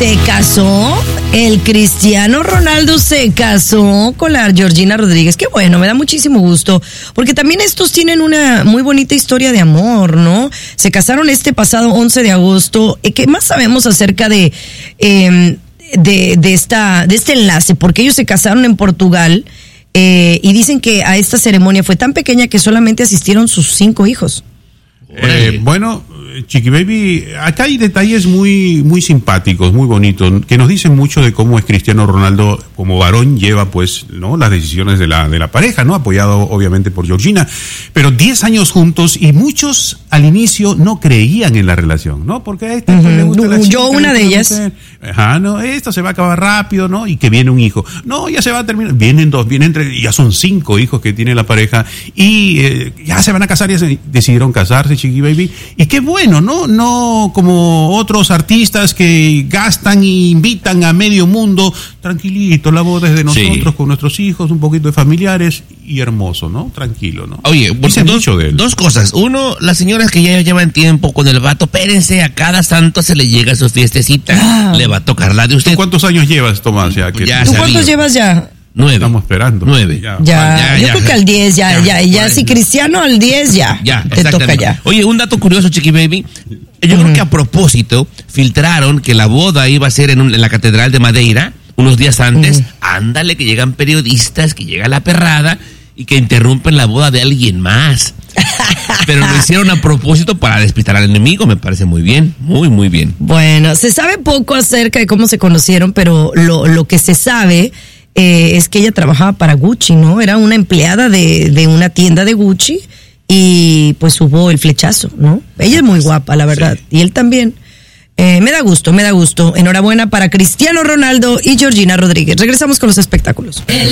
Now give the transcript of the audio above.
Se casó, el Cristiano Ronaldo se casó con la Georgina Rodríguez. Qué bueno, me da muchísimo gusto, porque también estos tienen una muy bonita historia de amor, ¿no? Se casaron este pasado 11 de agosto. ¿Qué más sabemos acerca de este enlace? Porque ellos se casaron en Portugal y dicen que a esta ceremonia fue tan pequeña que solamente asistieron sus 5 hijos. Bueno, Chiqui Baby, acá hay detalles muy simpáticos, muy bonitos, que nos dicen mucho de cómo es Cristiano Ronaldo como varón, lleva pues, ¿no?, las decisiones de la pareja, ¿no?, apoyado obviamente por Georgina, pero 10 años juntos y muchos al inicio no creían en la relación, ¿no? Porque a esta le gusta la chica, yo una de ellas. Ajá, no, esto se va a acabar rápido, ¿no? Y que viene un hijo. No, ya se va a terminar. Vienen 2, ya son 5 hijos que tiene la pareja y ya se van a casar, decidieron casarse, Chiqui Baby. Y qué bueno, ¿no? No como otros artistas que gastan e invitan a medio mundo. Tranquilito, la boda es de nosotros, sí, con nuestros hijos, un poquito de familiares y hermoso, ¿no? Tranquilo, ¿no? Oye, dos cosas. Uno, las señoras que ya llevan tiempo con el vato, espérense, a cada santo se le llega su fiestecita. Le va a tocar la de usted. ¿Tú cuántos años llevas, Tomás? ¿Tú cuántos llevas ya? 9. Estamos esperando. 9. Ya, yo creo que al 10 ya, si Cristiano al 10 ya te toca ya. Oye, un dato curioso, Chiqui Baby. Yo creo que a propósito filtraron que la boda iba a ser en la Catedral de Madeira unos días antes. Ándale, que llegan periodistas, que llega la perrada y que interrumpen la boda de alguien más. Pero lo hicieron a propósito para despistar al enemigo. Me parece muy bien, muy bien. Bueno, se sabe poco acerca de cómo se conocieron, pero lo que se sabe es que ella trabajaba para Gucci, ¿no? Era una empleada de una tienda de Gucci y pues hubo el flechazo, ¿no? Ella es muy guapa, la verdad, sí. Y él también. Me da gusto. Enhorabuena para Cristiano Ronaldo y Georgina Rodríguez. Regresamos con los espectáculos. El